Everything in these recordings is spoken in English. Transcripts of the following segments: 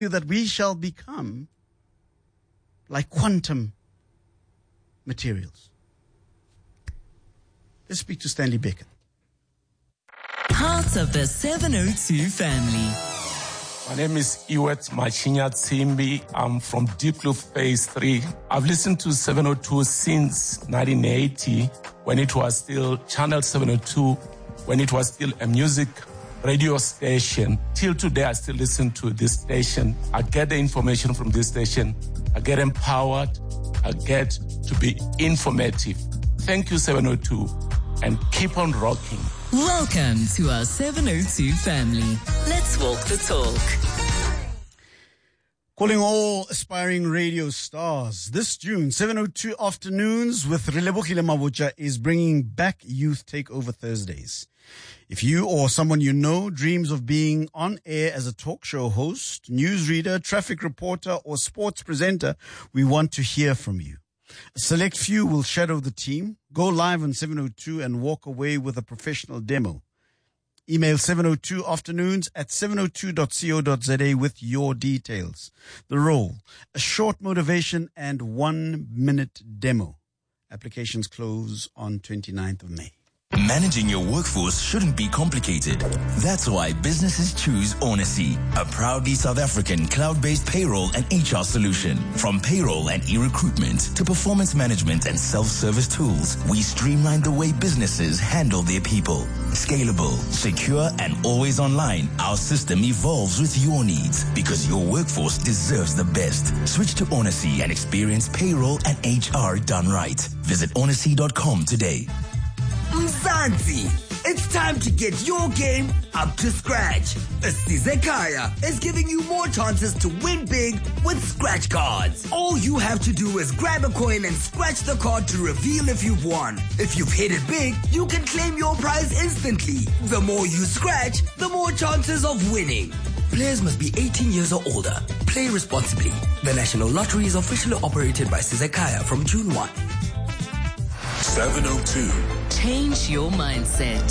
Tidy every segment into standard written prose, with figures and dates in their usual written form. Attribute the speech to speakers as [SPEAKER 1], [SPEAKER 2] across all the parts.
[SPEAKER 1] that we shall become like quantum materials. Let's speak to Stanley Beckett.
[SPEAKER 2] Part of the 702 family.
[SPEAKER 3] My name is Iwet Machinya Tsimbi. I'm from Deep Blue Phase 3. I've listened to 702 since 1980, when it was still Channel 702, when it was still a music radio station. Till today, I still listen to this station. I get the information from this station. I get empowered. I get to be informative. Thank you, 702, and keep on rocking.
[SPEAKER 2] Welcome to our 702 family. Let's walk the talk.
[SPEAKER 1] Calling all aspiring radio stars. This June, 702 Afternoons with Relebokile Mabucha is bringing back Youth Takeover Thursdays. If you or someone you know dreams of being on air as a talk show host, newsreader, traffic reporter, or sports presenter, we want to hear from you. A select few will shadow the team, go live on 702 and walk away with a professional demo. Email 702afternoons@702.co.za with your details. The role, a short motivation and 1 minute demo. Applications close on 29th of May.
[SPEAKER 4] Managing your workforce shouldn't be complicated. That's why businesses choose Onacy, a proudly South African cloud-based payroll and HR solution. From payroll and e-recruitment to performance management and self-service tools, we streamline the way businesses handle their people. Scalable, secure, and always online, our system evolves with your needs because your workforce deserves the best. Switch to Onacy and experience payroll and HR done right. Visit onacy.com today.
[SPEAKER 5] Mzansi, it's time to get your game up to scratch. Sizekaya is giving you more chances to win big with scratch cards. All you have to do is grab a coin and scratch the card to reveal if you've won. If you've hit it big, you can claim your prize instantly. The more you scratch, the more chances of winning. Players must be 18 years or older. Play responsibly. The National Lottery is officially operated by Sizekaya from June 1.
[SPEAKER 6] 702.
[SPEAKER 2] Change your mindset.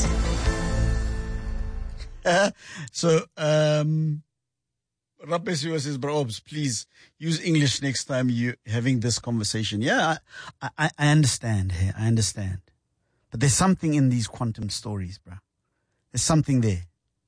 [SPEAKER 1] Rapesiwa says, Bro Obs, please use English next time you're having this conversation. Yeah, I understand here. I understand. But there's something in these quantum stories, bro. There's something there.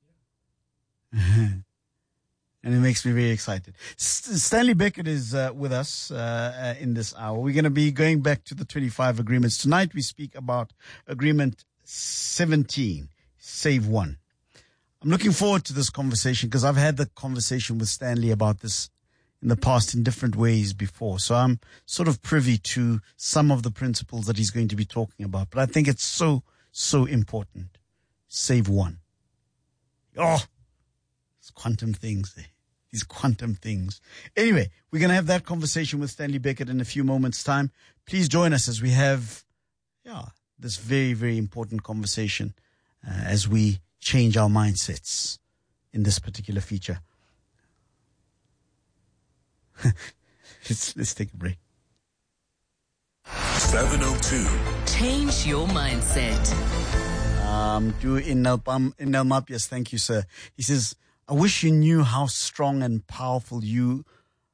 [SPEAKER 1] And it makes me very excited. Stanley Beckett is with us in this hour. We're going to be going back to the 25 agreements. Tonight we speak about Agreement 17, Save One. I'm looking forward to this conversation because I've had the conversation with Stanley about this in the past in different ways before. So I'm sort of privy to some of the principles that he's going to be talking about. But I think it's so important. Save one. Oh, it's quantum things there. These quantum things. Anyway, we're going to have that conversation with Stanley Beckett in a few moments' time. Please join us as we have, this very, very important conversation as we change our mindsets in this particular feature. Let's take a break.
[SPEAKER 6] 702.
[SPEAKER 2] Change your mindset.
[SPEAKER 1] Do in Nelmap, yes, thank you, sir. He says, I wish you knew how strong and powerful you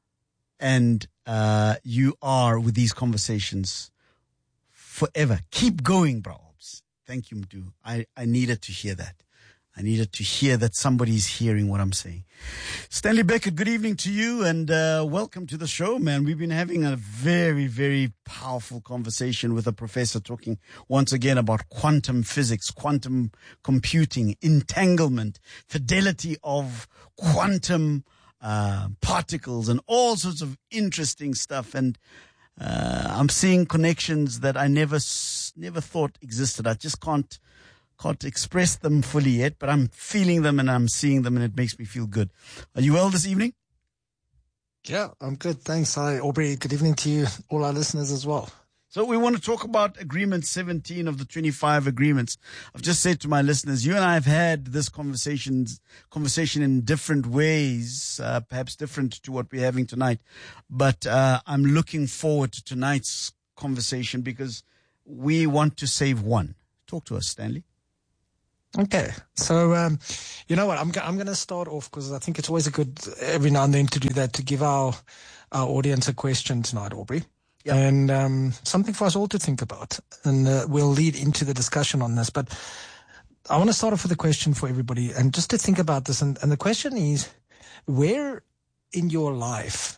[SPEAKER 1] are with these conversations forever. Keep going, bro. Thank you, Mdu. I needed to hear that. I needed to hear that somebody's hearing what I'm saying. Stanley Beckett, good evening to you and welcome to the show, man. We've been having a very, very powerful conversation with a professor talking once again about quantum physics, quantum computing, entanglement, fidelity of quantum particles and all sorts of interesting stuff. And I'm seeing connections that I never thought existed. I just can't express them fully yet, but I'm feeling them and I'm seeing them and it makes me feel good. Are you well this evening?
[SPEAKER 7] Yeah, I'm good. Thanks. Hi, Aubrey. Good evening to you, all our listeners as well.
[SPEAKER 1] So we want to talk about Agreement 17 of the 25 agreements. I've just said to my listeners, you and I have had this conversation in different ways, perhaps different to what we're having tonight. But I'm looking forward to tonight's conversation because we want to save one. Talk to us, Stanley.
[SPEAKER 7] Okay, so you know what? I'm going to start off because I think it's always a good every now and then to do that, to give our audience a question tonight, Aubrey, and something for us all to think about, and we'll lead into the discussion on this. But I want to start off with a question for everybody, and just to think about this. And the question is, where in your life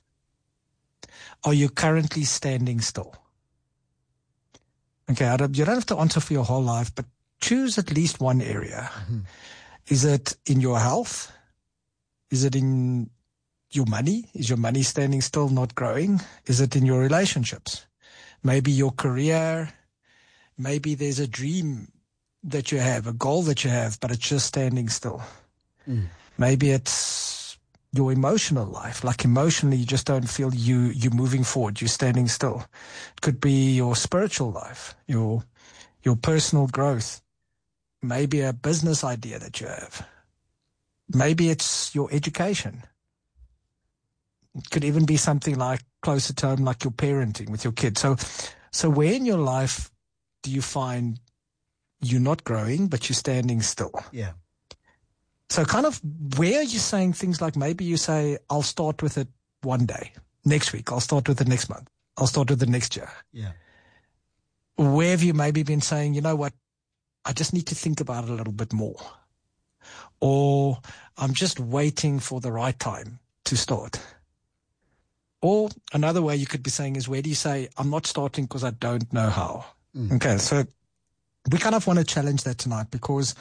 [SPEAKER 7] are you currently standing still? Okay, you don't have to answer for your whole life, but choose at least one area. Mm-hmm. Is it in your health? Is it in your money? Is your money standing still, not growing? Is it in your relationships? Maybe your career. Maybe there's a dream that you have, a goal that you have, but it's just standing still. Mm. Maybe it's your emotional life. Like emotionally, you just don't feel you're moving forward. You're standing still. It could be your spiritual life, your personal growth. Maybe a business idea that you have. Maybe it's your education. It could even be something like closer to home, like your parenting with your kids. So where in your life do you find you're not growing, but you're standing still?
[SPEAKER 1] Yeah.
[SPEAKER 7] So kind of where are you saying things like, maybe you say, I'll start with it one day. Next week, I'll start with it next month. I'll start with it next year.
[SPEAKER 1] Yeah.
[SPEAKER 7] Where have you maybe been saying, you know what, I just need to think about it a little bit more. Or I'm just waiting for the right time to start. Or another way you could be saying is, where do you say, I'm not starting because I don't know how? Mm. Okay, so we kind of want to challenge that tonight, because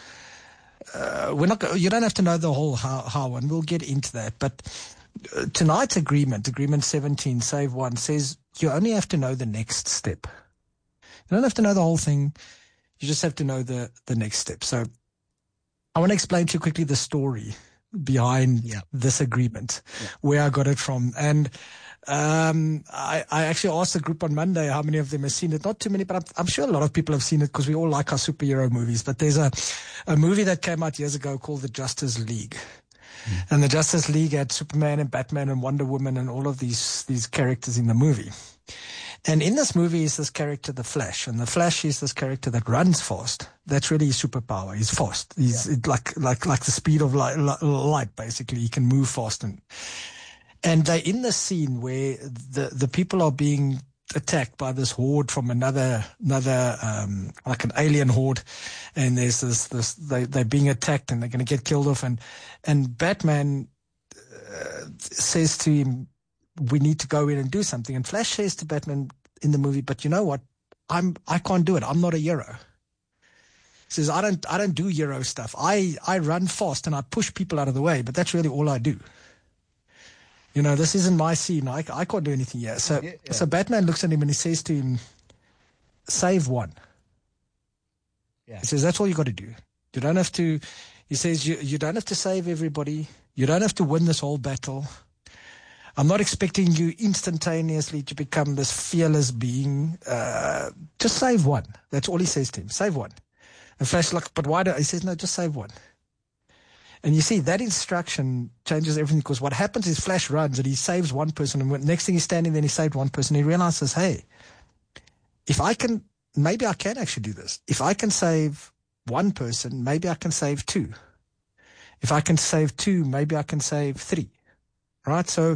[SPEAKER 7] you don't have to know the whole how, and we'll get into that. But tonight's agreement 17, Save One, says you only have to know the next step. You don't have to know the whole thing. You just have to know the next step. So I want to explain to you quickly the story behind this agreement, where I got it from. And I actually asked the group on Monday how many of them have seen it. Not too many, but I'm sure a lot of people have seen it, because we all like our superhero movies. But there's a movie that came out years ago called The Justice League. Mm. And The Justice League had Superman and Batman and Wonder Woman and all of these characters in the movie. And in this movie is this character, the Flash. And the Flash is this character that runs fast. That's really his superpower. He's fast. He's like the speed of light, basically. He can move fast. And they're in the scene where the people are being attacked by this horde from another like an alien horde. And there's they're being attacked and they're going to get killed off. And Batman says to him, we need to go in and do something. And Flash says to Batman in the movie, but you know what? I can't do it. I'm not a hero. He says, I don't do hero stuff. I run fast and I push people out of the way, but that's really all I do. You know, this isn't my scene. I can't do anything here. So Batman looks at him and he says to him, save one. Yeah. He says, that's all you got to do. You don't have to, he says, you don't have to save everybody. You don't have to win this whole battle. I'm not expecting you instantaneously to become this fearless being. Just save one. That's all he says to him. Save one. And Flash like, but why he says, no, just save one. And you see, that instruction changes everything, because what happens is Flash runs and he saves one person, and next thing he's standing there and he saved one person. He realizes, hey, maybe I can actually do this. If I can save one person, maybe I can save two. If I can save two, maybe I can save three. Right? So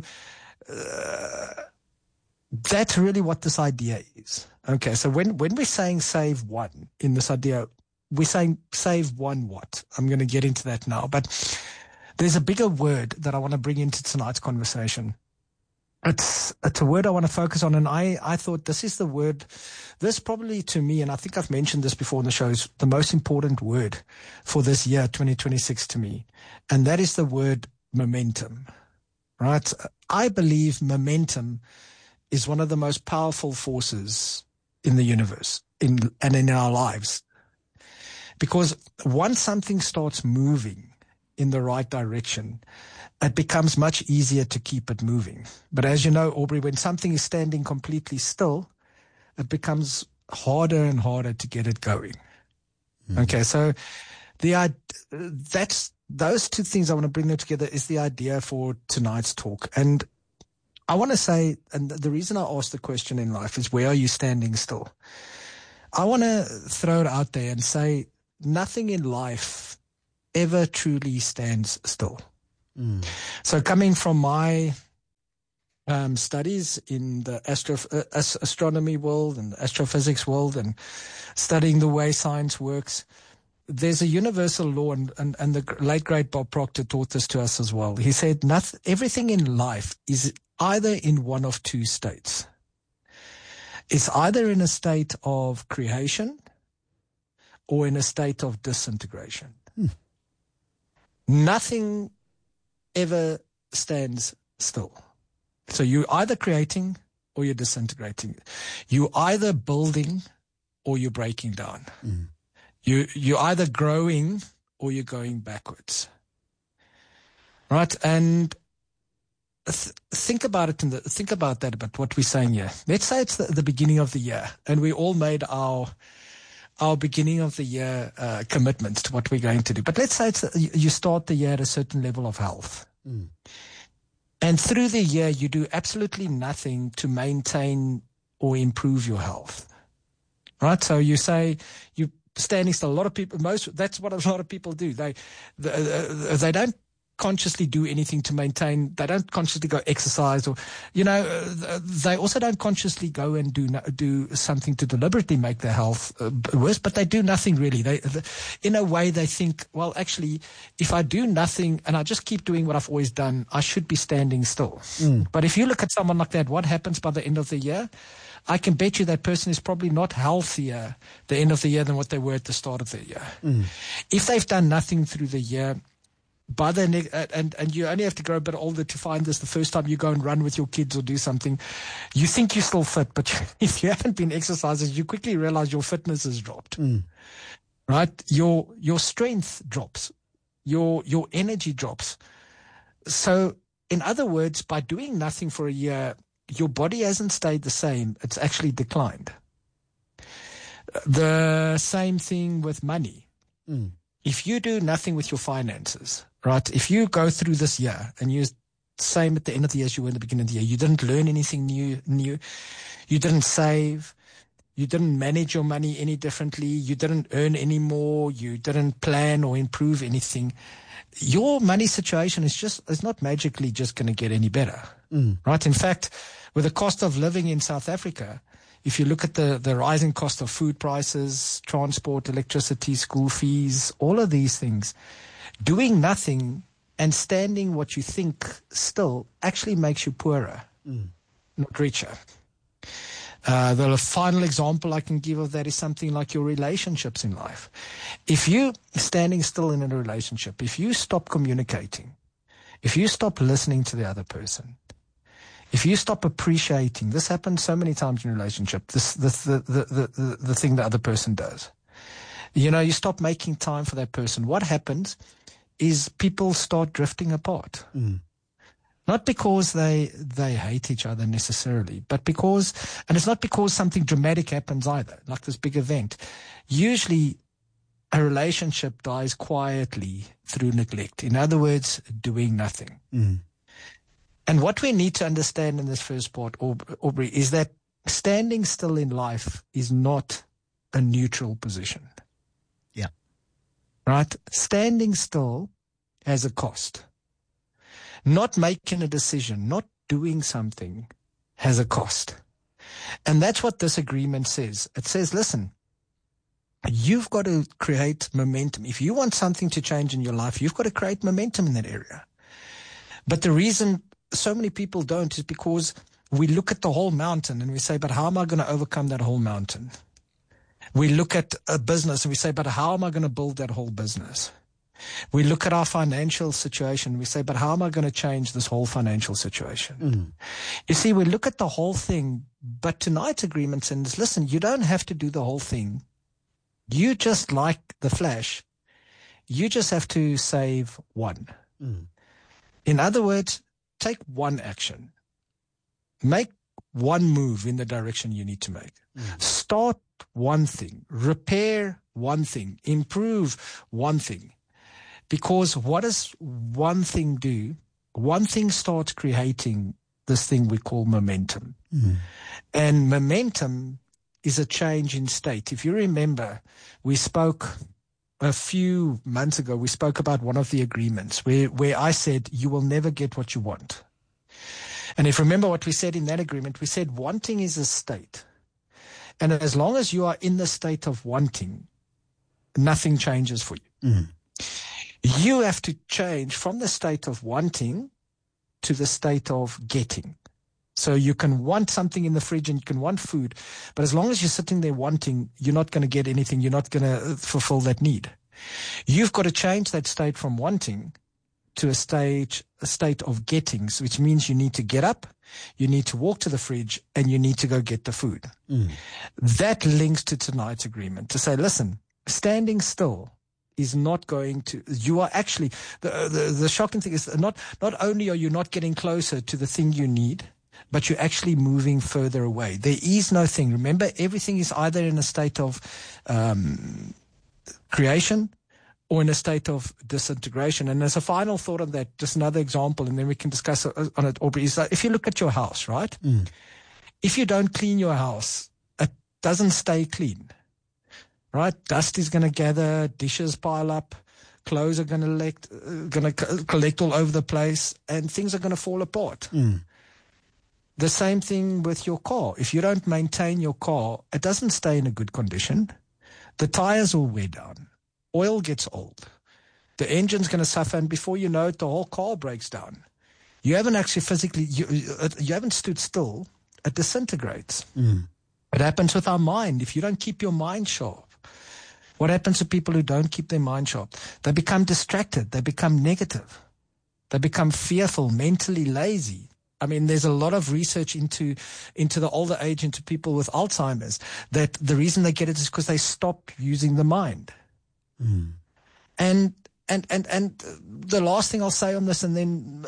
[SPEAKER 7] that's really what this idea is. Okay, so when we're saying save one in this idea, we're saying save one what? I'm going to get into that now. But there's a bigger word that I want to bring into tonight's conversation. It's a word I want to focus on, and I thought this is the word, this probably to me, and I think I've mentioned this before in the show, is the most important word for this year, 2026 to me, and that is the word momentum. Right? I believe momentum is one of the most powerful forces in the universe and in our lives. Because once something starts moving in the right direction, it becomes much easier to keep it moving. But as you know, Aubrey, when something is standing completely still, it harder and harder to get it going. Mm. Okay, so those two things I want to bring them together is the idea for tonight's talk. And I want to say, and the reason I asked the question in life is, where are you standing still? I want to throw it out there and say, nothing in life ever truly stands still. So coming from my studies in the astronomy world and the astrophysics world and studying the way science works, there's a universal law, and the late great Bob Proctor taught this to us as well. He said everything in life is either in one of two states. It's either in a state of creation or in a state of disintegration. Nothing ever stands still. So you're either creating or you're disintegrating. You're either building or you're breaking down. You're either growing or you're going backwards. Right? And think about it. Think about that, about what we're saying here. Let's say it's the beginning of the year, and we all made our beginning of the year commitments to what we're going to do. But let's say you start the year at a certain level of health. And through the year, you do absolutely nothing to maintain or improve your health. Right? So you say you standing still. A lot of people, that's what a lot of people do. They don't consciously do anything to maintain. They don't consciously go exercise, or, they also don't consciously go and do something to deliberately make their health worse, but they do nothing really. They in a way, they think, well, actually, if I do nothing and I just keep doing what I've always done, I should be standing still. But if you look at someone like that, what happens by the end of the year? I can bet you that person is probably not healthier at the end of the year than what they were at the start of the year. If they've done nothing through the year, and you only have to grow a bit older to find this. The first time you go and run with your kids or do something, you think you're still fit, but if you haven't been exercising, you quickly realize your fitness has dropped. Right? Your strength drops. Your energy drops. So, in other words, by doing nothing for a year, your body hasn't stayed the same. It's actually declined. The same thing with money. If you do nothing with your finances, right? If you go through this year and you're same at the end of the year as you were in the beginning of the year, you didn't learn anything new, you didn't save, you didn't manage your money any differently, you didn't earn any more, you didn't plan or improve anything, your money situation is not magically just going to get any better, right? In fact, with the cost of living in South Africa, if you look at the rising cost of food prices, transport, electricity, school fees, all of these things, doing nothing and standing what you think still actually makes you poorer, not richer. The final example I can give of that is something like your relationships in life. If you standing still in a relationship, if you stop communicating, if you stop listening to the other person, if you stop appreciating, this happens so many times in a relationship, the thing the other person does. You stop making time for that person. What happens is people start drifting apart. Not because they hate each other necessarily, but because, and it's not because something dramatic happens either, like this big event. Usually a relationship dies quietly through neglect. In other words, doing nothing. And what we need to understand in this first part, Aubrey, is that standing still in life is not a neutral position.
[SPEAKER 1] Yeah.
[SPEAKER 7] Right? Standing still has a cost. Not making a decision, not doing something has a cost. And that's what this agreement says. It says, listen, you've got to create momentum. If you want something to change in your life, you've got to create momentum in that area. But the reason so many people don't is because we look at the whole mountain and we say, but how am I going to overcome that whole mountain? We look at a business and we say, but how am I going to build that whole business? We look at our financial situation and we say, but how am I going to change this whole financial situation? You see, we look at the whole thing, but tonight's agreement says, listen, you don't have to do the whole thing. You just like the Flash. You just have to save one. In other words, take one action. Make one move in the direction you need to make. Start one thing. Repair one thing. Improve one thing. Because what does one thing do? One thing starts creating this thing we call momentum. And momentum is a change in state. If you remember, we spoke a few months ago, we spoke about one of the agreements where I said, you will never get what you want. And if you remember what we said in that agreement, we said wanting is a state. And as long as you are in the state of wanting, nothing changes for you.
[SPEAKER 1] Mm.
[SPEAKER 7] You have to change from the state of wanting to the state of getting. So you can want something in the fridge and you can want food, but as long as you're sitting there wanting, you're not going to get anything. You're not going to fulfill that need. You've got to change that state from wanting to a state of getting, which means you need to get up, you need to walk to the fridge, and you need to go get the food.
[SPEAKER 1] Mm.
[SPEAKER 7] That links to tonight's agreement to say, listen, standing still is not going to, you are actually, the shocking thing is not only are you not getting closer to the thing you need, but you're actually moving further away. There is no thing. Remember, everything is either in a state of creation or in a state of disintegration. And as a final thought on that, just another example, and then we can discuss on it, Aubrey, is that if you look at your house, right?
[SPEAKER 1] Mm.
[SPEAKER 7] If you don't clean your house, it doesn't stay clean, right? Dust is going to gather, dishes pile up, clothes are going to collect all over the place, and things are going to fall apart.
[SPEAKER 1] Mm.
[SPEAKER 7] The same thing with your car. If you don't maintain your car, it doesn't stay in a good condition. The tires will wear down. Oil gets old. The engine's going to suffer, and before you know it, the whole car breaks down. You haven't actually physically, you haven't stood still. It disintegrates.
[SPEAKER 1] Mm.
[SPEAKER 7] It happens with our mind. If you don't keep your mind sharp, what happens to people who don't keep their mind sharp? They become distracted. They become negative. They become fearful, mentally lazy. I mean, there's a lot of research into the older age, into people with Alzheimer's, that the reason they get it is because they stop using the mind.
[SPEAKER 1] Mm.
[SPEAKER 7] And the last thing I'll say on this, and then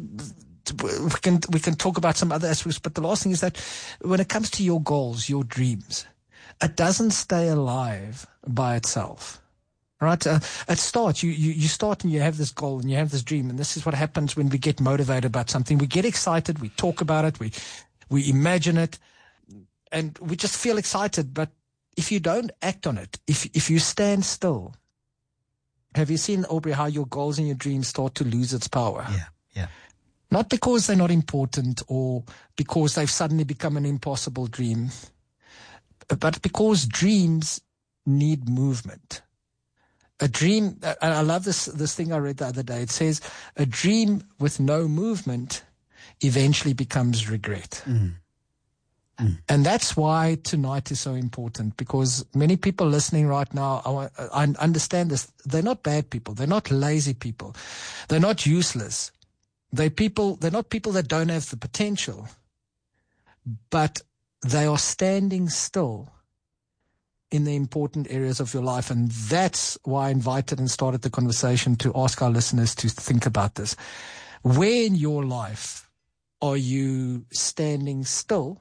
[SPEAKER 7] we can talk about some other aspects, but the last thing is that when it comes to your goals, your dreams, it doesn't stay alive by itself. Right? It starts, you start and you have this goal and you have this dream, and this is what happens when we get motivated about something. We get excited, we talk about it, we imagine it, and we just feel excited. But if you don't act on it, if you stand still, have you seen, Aubrey, how your goals and your dreams start to lose its power?
[SPEAKER 1] Yeah.
[SPEAKER 7] Not because they're not important or because they've suddenly become an impossible dream, but because dreams need movement. A dream, and I love this thing I read the other day. It says, a dream with no movement eventually becomes regret.
[SPEAKER 1] Mm. Mm.
[SPEAKER 7] And that's why tonight is so important, because many people listening right now, I understand this. They're not bad people. They're not lazy people. They're not useless. They're not people that don't have the potential, but they are standing still in the important areas of your life. And that's why I invited and started the conversation to ask our listeners to think about this. Where in your life are you standing still?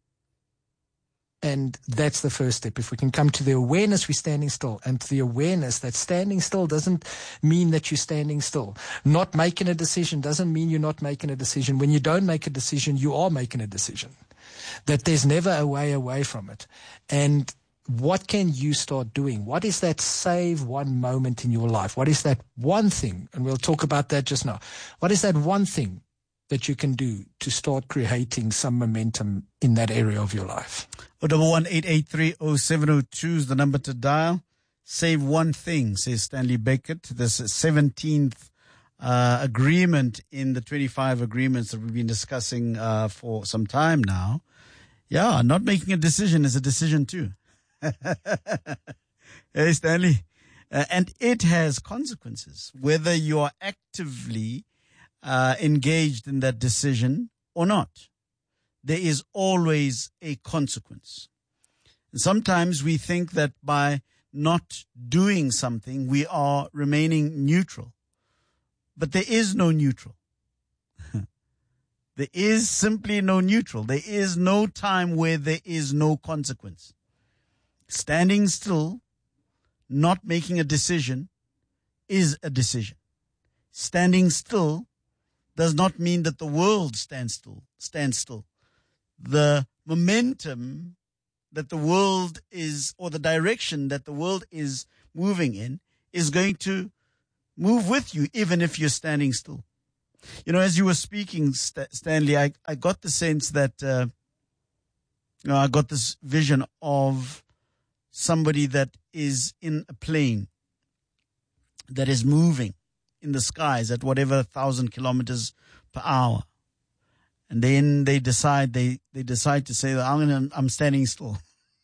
[SPEAKER 7] And that's the first step. If we can come to the awareness we're standing still, and to the awareness that standing still doesn't mean that you're standing still. Not making a decision doesn't mean you're not making a decision. When you don't make a decision, you are making a decision. That there's never a way away from it. And what can you start doing? What is that save one moment in your life? What is that one thing? And we'll talk about that just now. What is that one thing that you can do to start creating some momentum in that area of your life?
[SPEAKER 1] 011-883-0702 is the number to dial. Save one thing, says Stanley Beckett. This 17th agreement in the 25 agreements that we've been discussing for some time now. Yeah, not making a decision is a decision too. Hey, Stanley. And it has consequences, whether you are actively engaged in that decision or not. There is always a consequence. And sometimes we think that by not doing something, we are remaining neutral. But there is no neutral. There is simply no neutral. There is no time where there is no consequence. Standing still, not making a decision, is a decision. Standing still does not mean that the world stands still. The momentum that the world is, or the direction that the world is moving in is going to move with you, even if you're standing still. You know, as you were speaking, Stanley, I got the sense that, I got this vision of somebody that is in a plane that is moving in the skies at whatever 1,000 kilometers per hour. And then they decide to say that I'm standing still.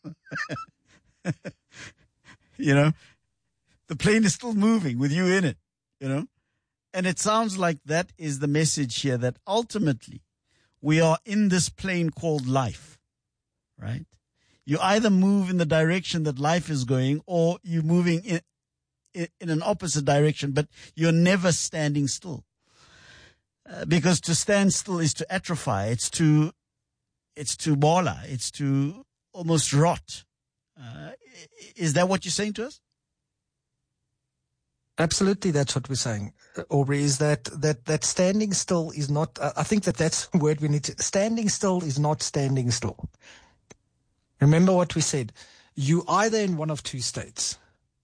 [SPEAKER 1] You know, the plane is still moving with you in it, you know. And it sounds like that is the message here, that ultimately we are in this plane called life, right? You either move in the direction that life is going, or you're moving in an opposite direction, but you're never standing still. Because to stand still is to atrophy. It's to bola. It's to almost rot. Is that what you're saying to us?
[SPEAKER 7] Absolutely, that's what we're saying, Aubrey, is that standing still is not, I think that's the word we need to, standing still is not standing still. Remember what we said. You either in one of two states.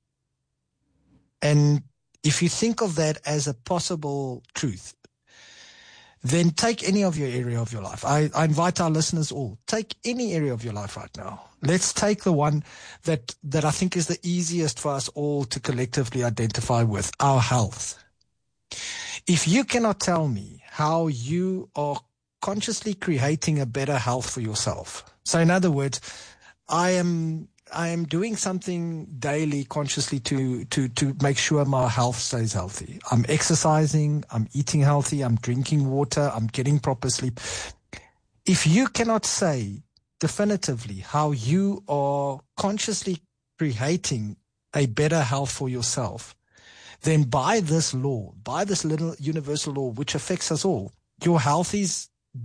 [SPEAKER 7] And if you think of that as a possible truth, then take any of your area of your life. I invite our listeners all, take any area of your life right now. Let's take the one that I think is the easiest for us all to collectively identify with, our health. If you cannot tell me how you are consciously creating a better health for yourself. So in other words, I am doing something daily consciously to make sure my health stays healthy. I'm exercising, I'm eating healthy, I'm drinking water, I'm getting proper sleep. If you cannot say definitively how you are consciously creating a better health for yourself, then by this law, by this little universal law which affects us all, your health is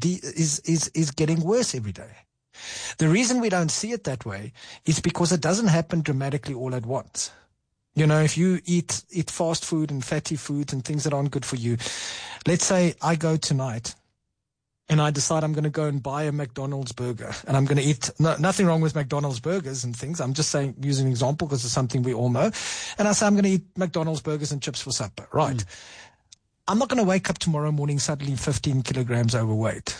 [SPEAKER 7] getting worse every day. The reason we don't see it that way is because it doesn't happen dramatically all at once. You know, if you eat fast food and fatty foods and things that aren't good for you, let's say I go tonight and I decide I'm going to go and buy a McDonald's burger and I'm going to eat, nothing wrong with McDonald's burgers and things. I'm just saying, using an example because it's something we all know. And I say I'm going to eat McDonald's burgers and chips for supper. Right. I'm not going to wake up tomorrow morning suddenly 15 kilograms overweight,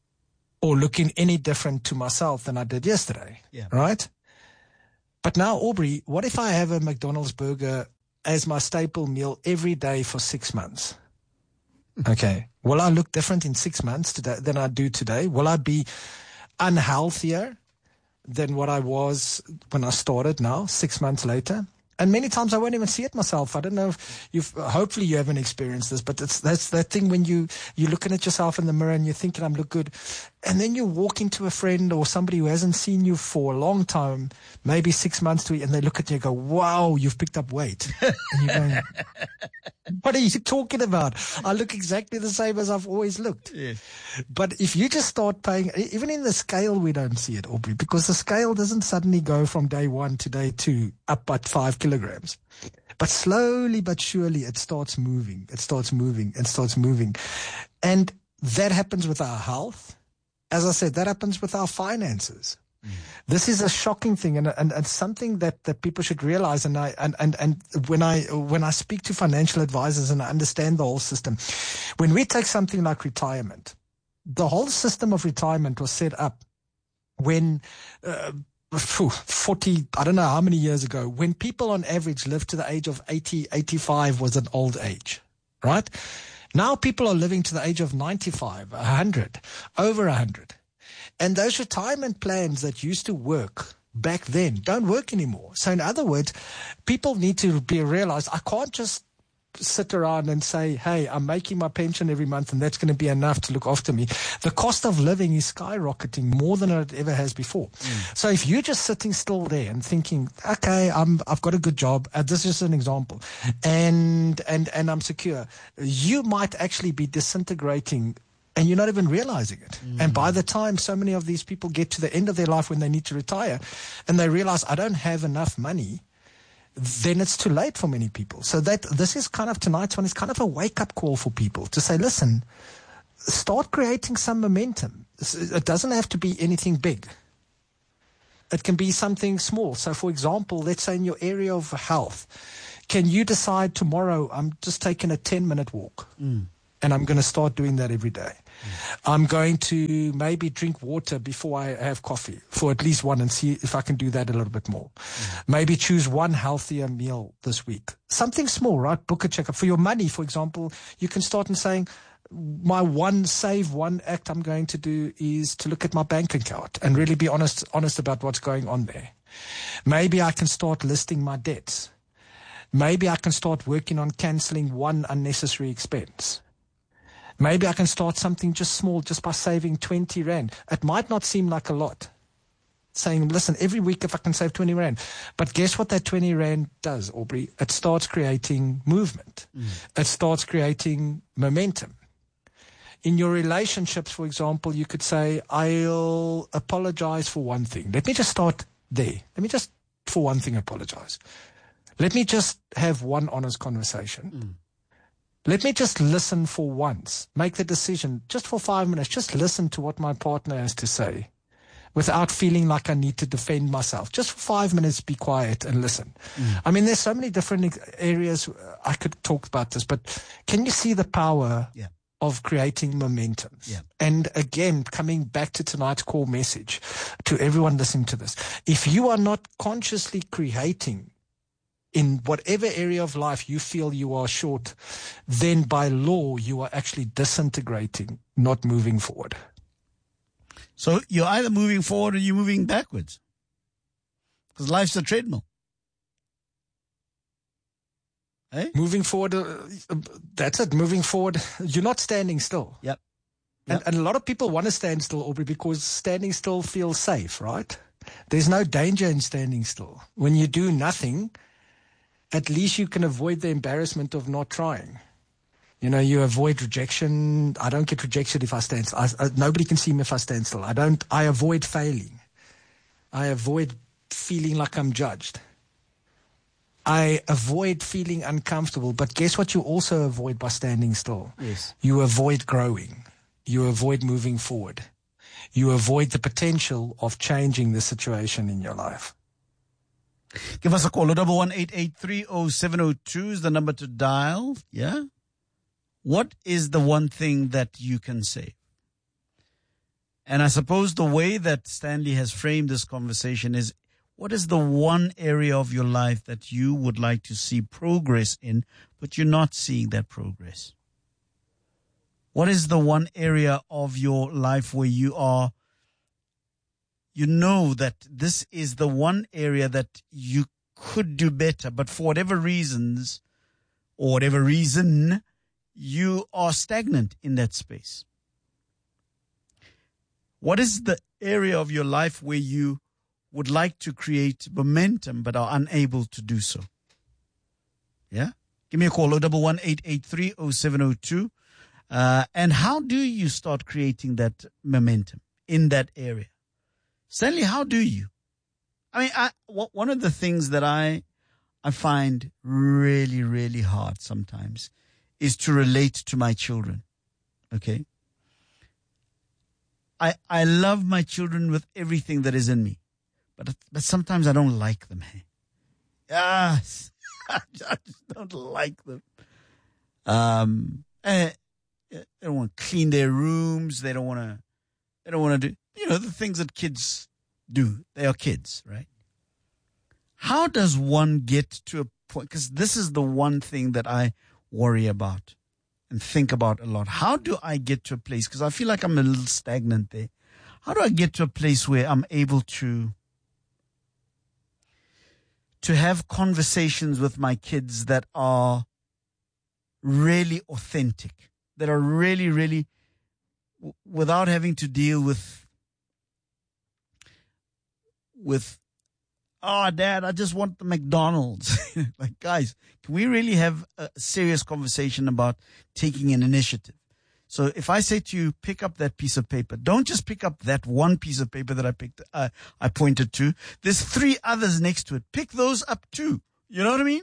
[SPEAKER 7] or looking any different to myself than I did yesterday. Yeah. Right? But now, Aubrey, what if I have a McDonald's burger as my staple meal every day for 6 months? Okay. Will I look different in 6 months than I do today? Will I be unhealthier than what I was when I started now, 6 months later? And many times I won't even see it myself. I don't know if hopefully you haven't experienced this, but that's that thing when you're looking at yourself in the mirror and you're thinking, I'm look good. And then you walk into a friend or somebody who hasn't seen you for a long time, maybe 6 months and they look at you and go, wow, you've picked up weight. And you're going, what are you talking about? I look exactly the same as I've always looked. Yeah. But if you just start paying, even in the scale, we don't see it, Aubrey, because the scale doesn't suddenly go from day 1 to day 2 up by 5 kilograms. But slowly but surely it starts moving. It starts moving. It starts moving. And that happens with our health. As I said, that happens with our finances. This is a shocking thing and something that people should realize. And when I speak to financial advisors and I understand the whole system, when we take something like retirement, the whole system of retirement was set up when 40, I don't know how many years ago, when people on average lived to the age of 80, 85 was an old age, right? Now people are living to the age of 95, 100, over 100. And those retirement plans that used to work back then don't work anymore. So in other words, people need to realize, I can't just sit around and say, hey, I'm making my pension every month and that's going to be enough to look after me. The cost of living is skyrocketing more than it ever has before. So if you're just sitting still there and thinking, okay, I've got a good job, this is an example, and I'm secure, you might actually be disintegrating and you're not even realizing it. And by the time so many of these people get to the end of their life when they need to retire and they realize I don't have enough money, then it's too late for many people. So this is kind of tonight's one is kind of a wake-up call for people to say, listen, start creating some momentum. It doesn't have to be anything big. It can be something small. So, for example, let's say in your area of health, can you decide tomorrow, I'm just taking a 10-minute walk and I'm going to start doing that every day. I'm going to maybe drink water before I have coffee for at least one and see if I can do that a little bit more. Maybe choose one healthier meal this week. Something small, right? Book a checkup. For your money, for example, you can start in saying, my one act I'm going to do is to look at my bank account and really be honest about what's going on there. Maybe I can start listing my debts. Maybe I can start working on cancelling one unnecessary expense. Maybe I can start something just small, just by saving 20 Rand. It might not seem like a lot. Saying, listen, every week if I can save 20 Rand. But guess what that 20 Rand does, Aubrey? It starts creating movement. It starts creating momentum. In your relationships, for example, you could say, I'll apologize for one thing. Let me just start there. Let me just, for one thing, apologize. Let me just have one honest conversation. Let me just listen for once. Make the decision just for 5 minutes. Just listen to what my partner has to say without feeling like I need to defend myself. Just for 5 minutes, be quiet and listen. I mean, there's so many different areas I could talk about this, but can you see the power of creating momentum? And again, coming back to tonight's core message to everyone listening to this, if you are not consciously creating in whatever area of life you feel you are short, then by law, you are actually disintegrating, not moving forward.
[SPEAKER 1] So you're either moving forward or you're moving backwards. Because life's a treadmill. Hey?
[SPEAKER 7] Moving forward, that's it. Moving forward, you're not standing still.
[SPEAKER 1] Yep.
[SPEAKER 7] And a lot of people want to stand still, Aubrey, because standing still feels safe, right? There's no danger in standing still. When you do nothing, at least you can avoid the embarrassment of not trying. You know, you avoid rejection. I don't get rejection if I stand still. Nobody can see me if I stand still. I avoid failing. I avoid feeling like I'm judged. I avoid feeling uncomfortable. But guess what you also avoid by standing still?
[SPEAKER 1] Yes.
[SPEAKER 7] You avoid growing. You avoid moving forward. You avoid the potential of changing the situation in your life.
[SPEAKER 1] Give us a call. 011-883-0702 is the number to dial. Yeah. What is the one thing that you can say? And I suppose the way that Stanley has framed this conversation is, what is the one area of your life that you would like to see progress in, but you're not seeing that progress? What is the one area of your life where you know that this is the one area that you could do better, but for whatever reasons or whatever reason, you are stagnant in that space? What is the area of your life where you would like to create momentum but are unable to do so? Yeah? Give me a call, 011-883-0702. And how do you start creating that momentum in that area? Stanley, how do you? I mean, one of the things that I find really, really hard sometimes is to relate to my children. Okay? I love my children with everything that is in me, but sometimes I don't like them. Hey? Yes, I just don't like them. They don't want to clean their rooms. They don't want to do, the things that kids do. They are kids, right? How does one get to a point? Because this is the one thing that I worry about and think about a lot. How do I get to a place? Because I feel like I'm a little stagnant there. How do I get to a place where I'm able to have conversations with my kids that are really authentic, that are really, really, without having to deal with, oh, Dad, I just want the McDonald's. Like, guys, can we really have a serious conversation about taking an initiative? So if I say to you, pick up that piece of paper, don't just pick up that one piece of paper that I pointed to. There's 3 others next to it. Pick those up too. You know what I mean?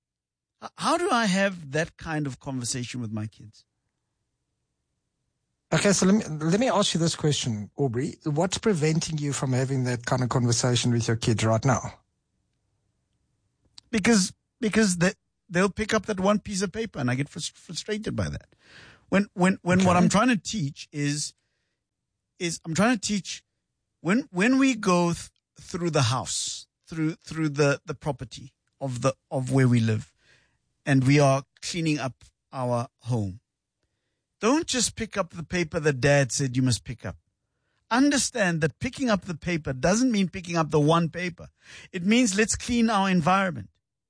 [SPEAKER 1] How do I have that kind of conversation with my kids?
[SPEAKER 7] Okay, so let me ask you this question, Aubrey. What's preventing you from having that kind of conversation with your kids right now?
[SPEAKER 1] Because they'll pick up that one piece of paper, and I get frustrated by that. When what I'm trying to teach is I'm trying to teach when we go through the house, through the property of where we live, and we are cleaning up our home. Don't just pick up the paper that Dad said you must pick up. Understand that picking up the paper doesn't mean picking up the one paper. It means let's clean our environment.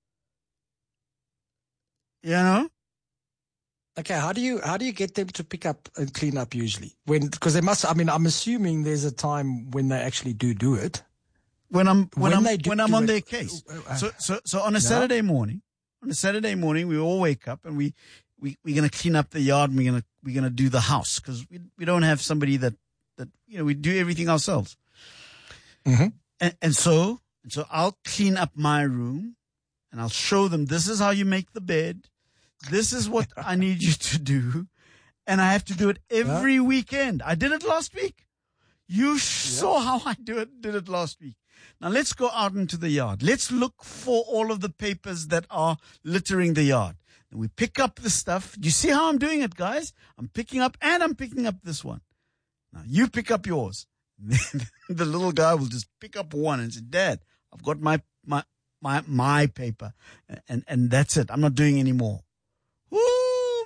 [SPEAKER 1] You know?
[SPEAKER 7] Okay, how do you get them to pick up and clean up usually? Because I'm assuming there's a time when they actually do it.
[SPEAKER 1] When I'm on their case. So on a Saturday morning, we all wake up and we're going to clean up the yard, and we're going to do the house, because we don't have somebody that we do everything ourselves.
[SPEAKER 7] Mm-hmm.
[SPEAKER 1] And so I'll clean up my room, and I'll show them, this is how you make the bed. This is what I need you to do. And I have to do it every weekend. I did it last week. You saw how I did it last week. Now let's go out into the yard. Let's look for all of the papers that are littering the yard. And we pick up the stuff. Do you see how I'm doing it, guys? I'm picking up this one. Now you pick up yours. The little guy will just pick up one and say, Dad, I've got my paper. And that's it. I'm not doing any more. Ooh,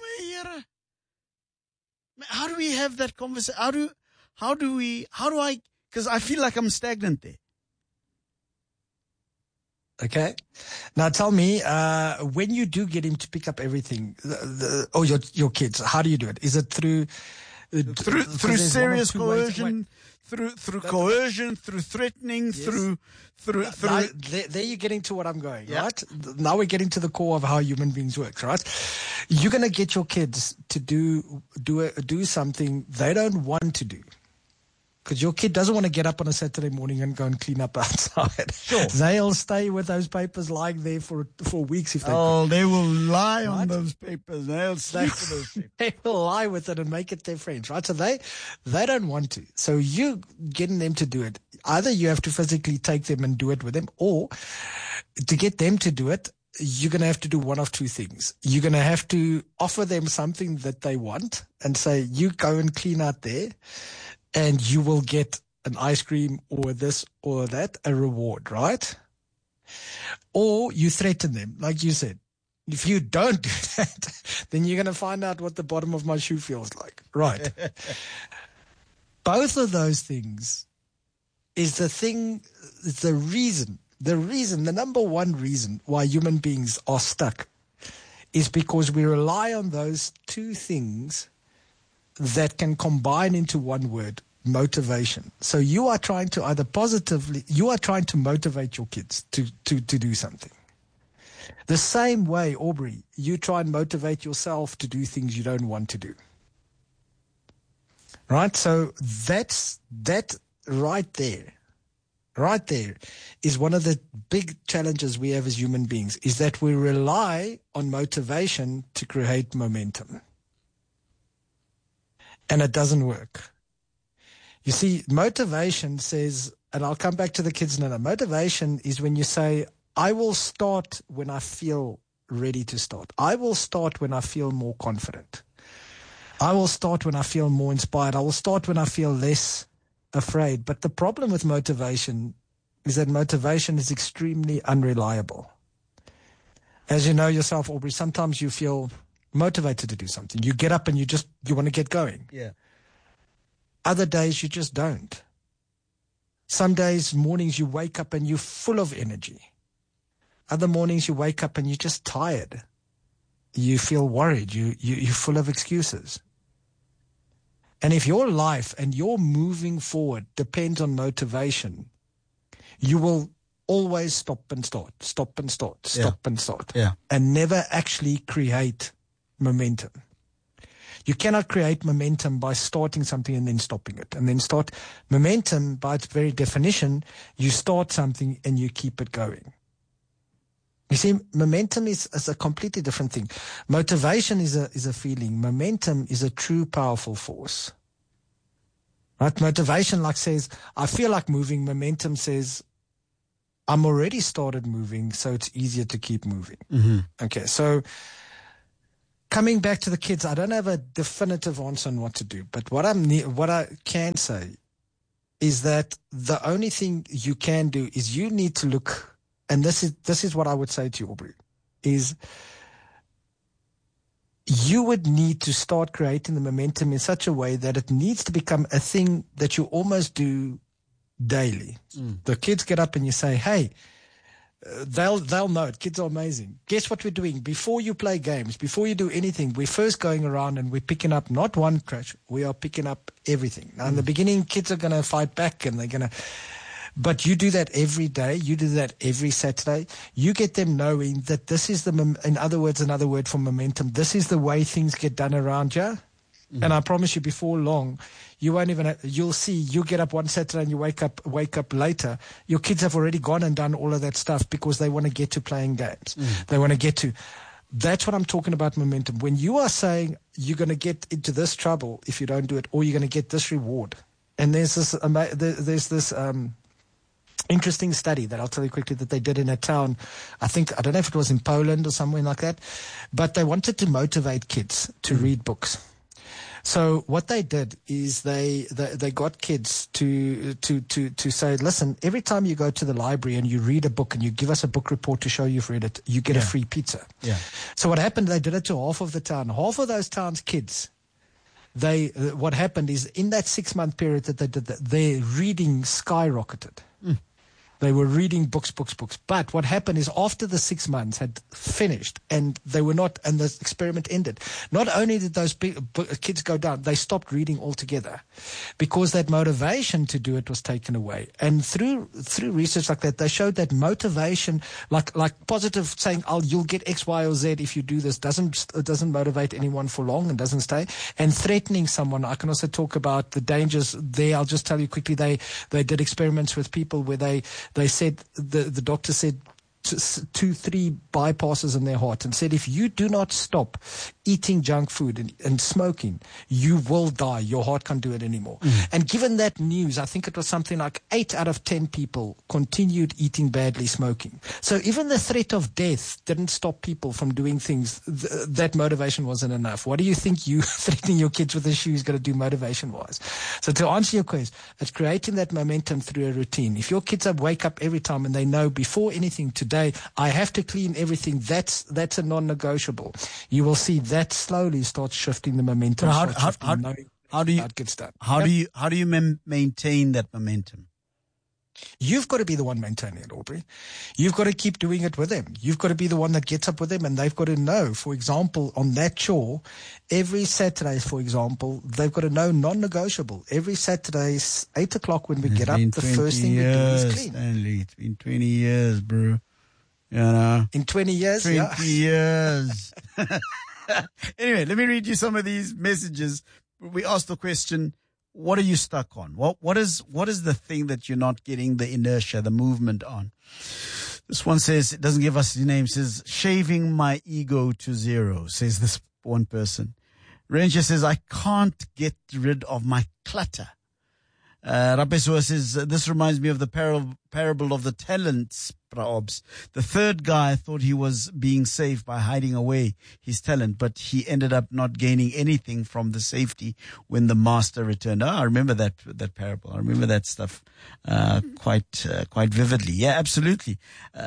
[SPEAKER 1] how do we have that conversation? Because I feel like I'm stagnant there.
[SPEAKER 7] Okay. Now tell me, when you do get him to pick up everything, your kids, how do you do it? Is it through
[SPEAKER 1] serious coercion, through coercion, through threatening, through.
[SPEAKER 7] There you're getting to what I'm going, right? Now we're getting to the core of how human beings work, right? You're going to get your kids to do something they don't want to do. Because your kid doesn't want to get up on a Saturday morning and go and clean up outside.
[SPEAKER 1] Sure.
[SPEAKER 7] They'll stay with those papers lying there for weeks if they
[SPEAKER 1] could. They will lie on those papers. They'll sleep with those papers.
[SPEAKER 7] They will lie with it and make it their friends, right? So they don't want to. So you getting them to do it. Either you have to physically take them and do it with them, or to get them to do it, you're going to have to do one of two things. You're going to have to offer them something that they want and say, you go and clean out there, and you will get an ice cream or this or that, a reward, right? Or you threaten them, like you said. If you don't do that, then you're going to find out what the bottom of my shoe feels like, right? Both of those things is the number one reason why human beings are stuck is because we rely on those two things that can combine into one word, motivation. So you are trying to motivate your kids to do something. The same way, Aubrey, you try and motivate yourself to do things you don't want to do. Right? So that right there is one of the big challenges we have as human beings, is that we rely on motivation to create momentum. And it doesn't work. You see, motivation says, and I'll come back to the kids in a minute. Motivation is when you say, I will start when I feel ready to start. I will start when I feel more confident. I will start when I feel more inspired. I will start when I feel less afraid. But the problem with motivation is that motivation is extremely unreliable. As you know yourself, Aubrey, sometimes you feel motivated to do something. You get up and you want to get going.
[SPEAKER 1] Yeah.
[SPEAKER 7] Other days you just don't. Some days, mornings, you wake up and you're full of energy. Other mornings you wake up and you're just tired. You feel worried. You're full of excuses. And if your life and your moving forward depends on motivation, you will always stop and start, and never actually create momentum. You cannot create momentum by starting something and then stopping it. And then start momentum, by its very definition, you start something and you keep it going. You see, momentum is a completely different thing. Motivation is a feeling. Momentum is a true powerful force. Right? Motivation says, I feel like moving. Momentum says, I'm already started moving, so it's easier to keep moving.
[SPEAKER 1] Mm-hmm.
[SPEAKER 7] Okay, so coming back to the kids, I don't have a definitive answer on what to do, but what I can say is that the only thing you can do is you need to look, and this is what I would say to you, Aubrey, is you would need to start creating the momentum in such a way that it needs to become a thing that you almost do daily. The kids get up and you say, hey, they'll know it. Kids are amazing. Guess what we're doing? Before you play games, before you do anything, we're first going around and we're picking up not one scratch, we are picking up everything. Now, in the beginning, kids are going to fight back and they're going to... But you do that every day. You do that every Saturday. You get them knowing that this is in other words, another word for momentum. This is the way things get done around here. And I promise you, before long, you won't even. You'll see. You get up one Saturday and you wake up later. Your kids have already gone and done all of that stuff because they want to get to playing games. They want to get to. That's what I'm talking about, momentum. When you are saying you're going to get into this trouble if you don't do it, or you're going to get this reward, and there's this interesting study that I'll tell you quickly that they did in a town. I don't know if it was in Poland or somewhere like that, but they wanted to motivate kids to read books. So what they did is they got kids to say, listen, every time you go to the library and you read a book and you give us a book report to show you've read it, you get a free pizza. Yeah. So what happened, they did it to half of the town. Half of those town's kids, what happened is in that 6-month period that they did that, their reading skyrocketed. They were reading books. But what happened is after the 6 months had finished and they were not, and the experiment ended, not only did those kids go down, they stopped reading altogether because that motivation to do it was taken away. And through research like that, they showed that motivation, like positive saying, you'll get X, Y, or Z if you do this, doesn't motivate anyone for long and doesn't stay. And threatening someone, I can also talk about the dangers there. I'll just tell you quickly, they did experiments with people where they said, the doctor said 2-3 bypasses in their heart and said, if you do not stop eating junk food and smoking, you will die. Your heart can't do it anymore. And given that news, I think it was something like 8 out of 10 people continued eating badly, smoking. So even the threat of death didn't stop people from doing things. That motivation wasn't enough. What do you think you threatening your kids with a shoe is going to do motivation-wise? So to answer your question, it's creating that momentum through a routine. If your kids wake up every time and they know before anything today, I have to clean everything, that's a non-negotiable. You will see that slowly starts shifting the momentum. How do you maintain that momentum? You've got to be the one maintaining it, Aubrey. You've got to keep doing it with them. You've got to be the one that gets up with them, and they've got to know, for example, on that chore, every Saturday, for example, they've got to know non-negotiable. Every Saturday, 8 o'clock when we get up, the first thing we do is clean.
[SPEAKER 1] Stanley, it's been 20 years, bro. You know?
[SPEAKER 7] In 20 years?
[SPEAKER 1] 20 years. Anyway, let me read you some of these messages. We asked the question, what are you stuck on? What is the thing that you're not getting the inertia, the movement on? This one says, it doesn't give us his name, says, shaving my ego to zero, says this one person. Ranger says, I can't get rid of my clutter. Rapesua says, this reminds me of the parable of the talents, Praobs. The third guy thought he was being safe by hiding away his talent, but he ended up not gaining anything from the safety when the master returned. I remember that parable. I remember that stuff quite vividly. Yeah, absolutely.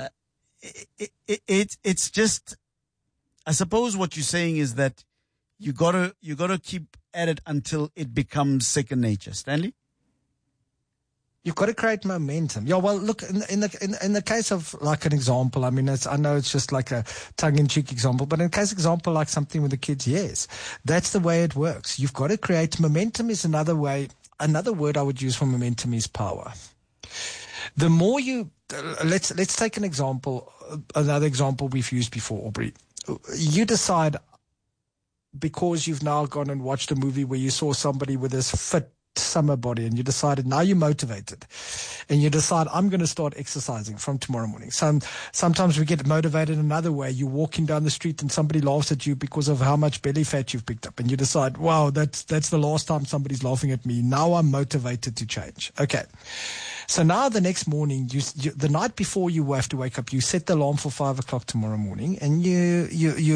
[SPEAKER 1] It's just, I suppose what you're saying is that you gotta keep at it until it becomes second nature. Stanley?
[SPEAKER 7] You've got to create momentum. Yeah, well, look, in the case of like an example, I mean, I know it's just like a tongue-in-cheek example, but in a case example like something with the kids, yes, that's the way it works. You've got to create momentum. Is another way. Another word I would use for momentum is power. The more you let's take an example, another example we've used before, Aubrey. You decide because you've now gone and watched a movie where you saw somebody with this fit summer body, and you decided now you're motivated, and you decide I'm going to start exercising from tomorrow morning. Sometimes we get motivated another way. You're walking down the street and somebody laughs at you because of how much belly fat you've picked up, and you decide, wow, that's the last time somebody's laughing at me. Now I'm motivated to change. Okay. So now the next morning, the night before you have to wake up, you set the alarm for 5 o'clock tomorrow morning, and you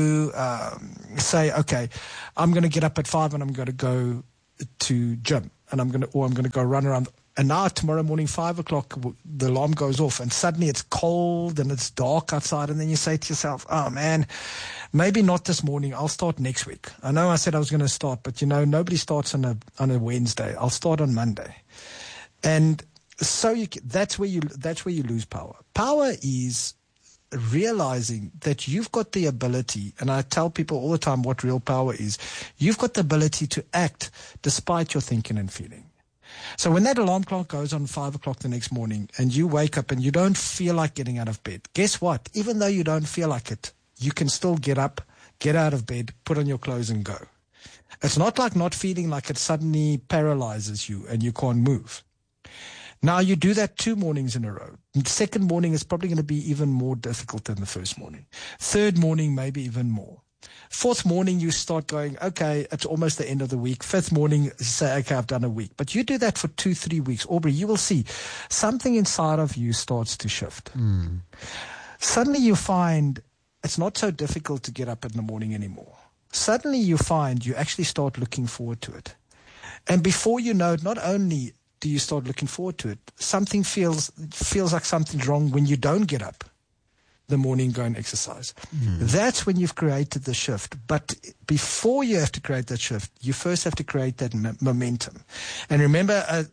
[SPEAKER 7] say, okay, I'm going to get up at 5 and I'm going to go to gym, and I'm going to go run around. And now tomorrow morning, 5 o'clock, the alarm goes off, and suddenly it's cold and it's dark outside, and then you say to yourself, oh man, maybe not this morning. I'll start next week. I know I said I was going to start, but nobody starts on a Wednesday. I'll start on Monday, and so that's where you lose power. Power is realizing that you've got the ability, and I tell people all the time what real power is. You've got the ability to act despite your thinking and feeling. So when that alarm clock goes on 5 o'clock the next morning and you wake up and you don't feel like getting out of bed, guess what? Even though you don't feel like it, you can still get up, get out of bed, put on your clothes and go. It's not like not feeling like it suddenly paralyzes you and you can't move. Now, you do that 2 mornings in a row. The second morning is probably going to be even more difficult than the first morning. Third morning, maybe even more. Fourth morning, you start going, okay, it's almost the end of the week. Fifth morning, you say, okay, I've done a week. But you do that for 2-3 weeks. Aubrey, you will see something inside of you starts to shift. Suddenly you find it's not so difficult to get up in the morning anymore. Suddenly you find you actually start looking forward to it. And before you know it, not only do you start looking forward to it, something feels like something's wrong when you don't get up the morning and go and exercise. That's when you've created the shift. But before you have to create that shift, you first have to create that momentum. And remember, an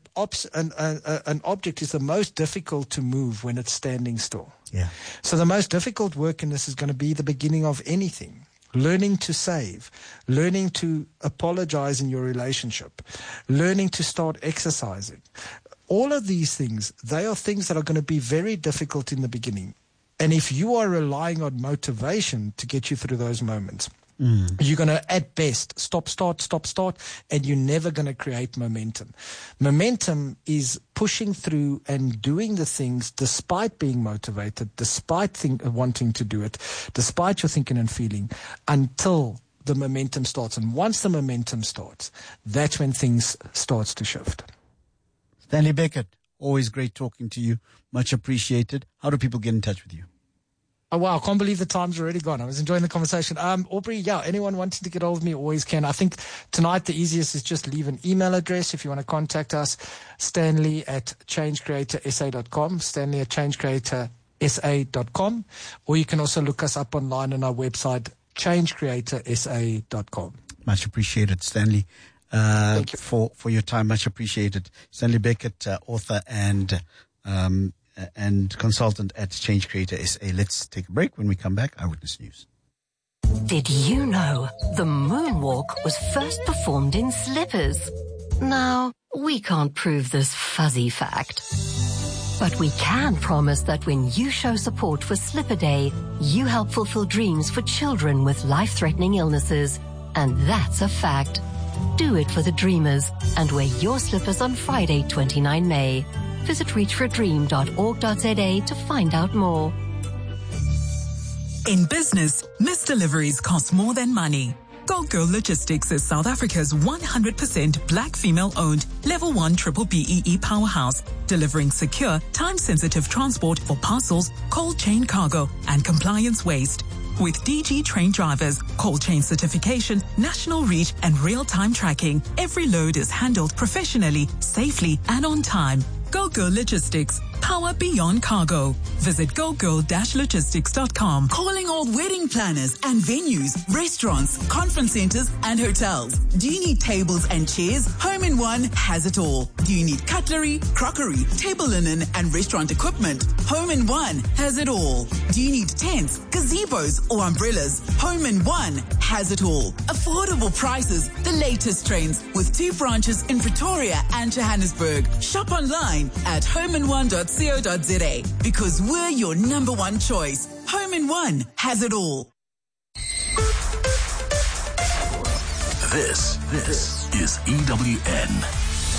[SPEAKER 7] object is the most difficult to move when it's standing still.
[SPEAKER 1] Yeah.
[SPEAKER 7] So the most difficult work in this is going to be the beginning of anything. Learning to save, learning to apologize in your relationship, learning to start exercising. All of these things, they are things that are going to be very difficult in the beginning. And if you are relying on motivation to get you through those moments, you're going to, at best, stop, start, and you're never going to create momentum. Momentum is pushing through and doing the things despite being motivated, despite wanting to do it, despite your thinking and feeling, until the momentum starts. And once the momentum starts, that's when things starts to shift.
[SPEAKER 1] Stanley Beckett, always great talking to you. Much appreciated. How do people get in touch with you?
[SPEAKER 7] Oh, wow. I can't believe the time's already gone. I was enjoying the conversation. Aubrey, anyone wanting to get hold of me always can. I think tonight the easiest is just leave an email address if you want to contact us. Stanley@changecreatorsa.com. Stanley@changecreatorsa.com. Or you can also look us up online on our website, changecreatorsa.com.
[SPEAKER 1] Much appreciated, Stanley.
[SPEAKER 7] Thank you.
[SPEAKER 1] For your time. Much appreciated. Stanley Beckett, author and consultant at Change Creator SA. Let's take a break. When we come back, Eyewitness News.
[SPEAKER 6] Did you know the moonwalk was first performed in slippers? Now, we can't prove this fuzzy fact, but we can promise that when you show support for Slipper Day, you help fulfill dreams for children with life-threatening illnesses. And that's a fact. Do it for the dreamers and wear your slippers on Friday, 29 May. Visit reachforadream.org.za to find out more.
[SPEAKER 2] In business, missed deliveries cost more than money. Gold Girl Logistics is South Africa's 100% black female-owned Level 1 Triple BEE powerhouse, delivering secure, time-sensitive transport for parcels, cold chain cargo, and compliance waste. With DG trained drivers, cold chain certification, national reach, and real-time tracking, every load is handled professionally, safely, and on time. Gold Girl Logistics, power beyond cargo. Visit goldgirl-logistics.com.
[SPEAKER 8] Calling all wedding planners and venues, restaurants, conference centers, and hotels. Do you need tables and chairs? Home in One has it all. Do you need cutlery, crockery, table linen, and restaurant equipment? Home in One has it all. Do you need tents, gazebos, or umbrellas? Home in One has it all. Affordable prices, the latest trends, with 2 branches in Pretoria and Johannesburg. Shop online at homein1.co.za because we're your number one choice. Home in One has it all.
[SPEAKER 4] This is EWN.